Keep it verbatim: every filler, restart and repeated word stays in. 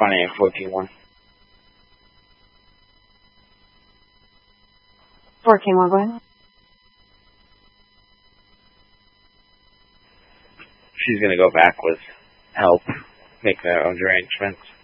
Responding at fourteen one. fourteen one, go ahead. She's going to go back with help, make their own arrangements.